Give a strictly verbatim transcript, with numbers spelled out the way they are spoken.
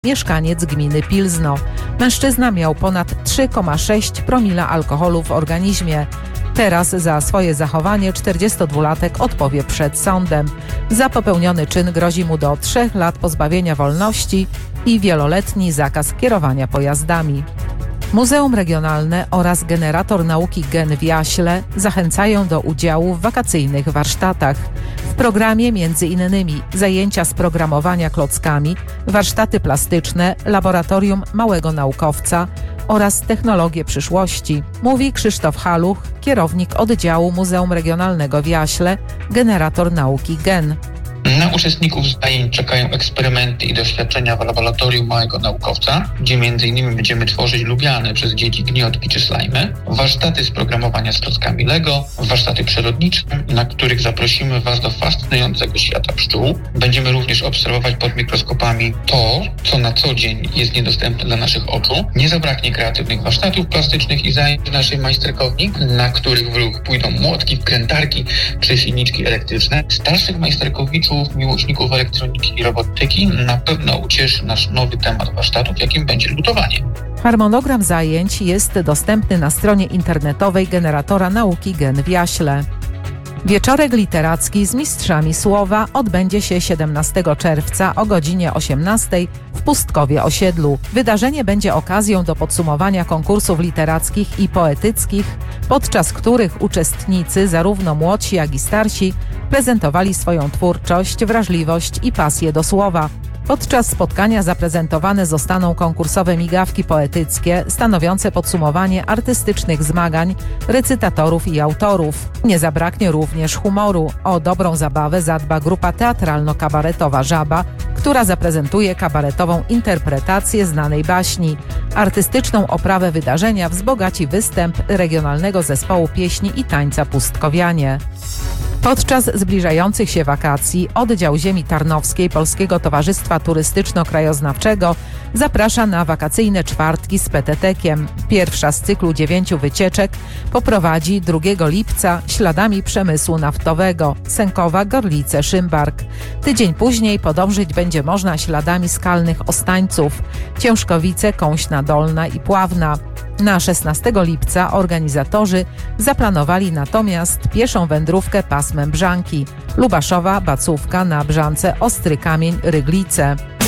mieszkaniec gminy Pilzno. Mężczyzna miał ponad trzy przecinek sześć promila alkoholu w organizmie. Teraz za swoje zachowanie czterdziestodwulatek odpowie przed sądem. Za popełniony czyn grozi mu do trzech lat pozbawienia wolności i wieloletni zakaz kierowania pojazdami. Muzeum Regionalne oraz Generator Nauki Gen w Jaśle zachęcają do udziału w wakacyjnych warsztatach. W programie między innymi zajęcia z programowania klockami, warsztaty plastyczne, laboratorium małego naukowca oraz technologie przyszłości, mówi Krzysztof Haluch, kierownik oddziału Muzeum Regionalnego w Jaśle, Generator Nauki Gen. Na uczestników zajęć czekają eksperymenty i doświadczenia w laboratorium małego naukowca, gdzie między innymi będziemy tworzyć lubiane przez dzieci gniotki czy slajmy, warsztaty z programowania z klockami Lego, warsztaty przyrodnicze, na których zaprosimy Was do fascynującego świata pszczół. Będziemy również obserwować pod mikroskopami to, co na co dzień jest niedostępne dla naszych oczu. Nie zabraknie kreatywnych warsztatów plastycznych i zajęć w naszej majsterkowni, na których w ruch pójdą młotki, wkrętarki czy silniczki elektryczne. Starszych majsterkowiczów, miłośników elektroniki i robotyki na pewno ucieszy nasz nowy temat warsztatów, jakim będzie lutowanie. Harmonogram zajęć jest dostępny na stronie internetowej Generatora Nauki Gen w Jaśle. Wieczorek literacki z mistrzami słowa odbędzie się siedemnastego czerwca o godzinie osiemnastej w Pustkowie Osiedlu. Wydarzenie będzie okazją do podsumowania konkursów literackich i poetyckich, podczas których uczestnicy, zarówno młodsi, jak i starsi, prezentowali swoją twórczość, wrażliwość i pasję do słowa. Podczas spotkania zaprezentowane zostaną konkursowe migawki poetyckie stanowiące podsumowanie artystycznych zmagań recytatorów i autorów. Nie zabraknie również humoru. O dobrą zabawę zadba grupa teatralno-kabaretowa Żaba, która zaprezentuje kabaretową interpretację znanej baśni. Artystyczną oprawę wydarzenia wzbogaci występ regionalnego zespołu pieśni i tańca Pustkowianie. Podczas zbliżających się wakacji oddział ziemi tarnowskiej Polskiego Towarzystwa Turystyczno-Krajoznawczego zaprasza na wakacyjne czwartki z petetekiem. Pierwsza z cyklu dziewięciu wycieczek poprowadzi drugiego lipca śladami przemysłu naftowego Sękowa, Gorlice, Szymbark. Tydzień później podążyć będzie można śladami skalnych Ostańców Ciężkowice, Kąśna Dolna i Pławna. Na szesnastego lipca organizatorzy zaplanowali natomiast pieszą wędrówkę pasmem Brzanki Lubaszowa, Bacówka, na Brzance, Ostry Kamień, Ryglice.